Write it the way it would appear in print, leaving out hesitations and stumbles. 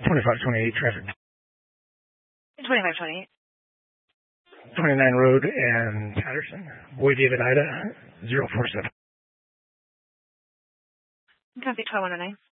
2528 traffic. 2528. 29 Road and Patterson. Boy David Ida 047. Copy 1219.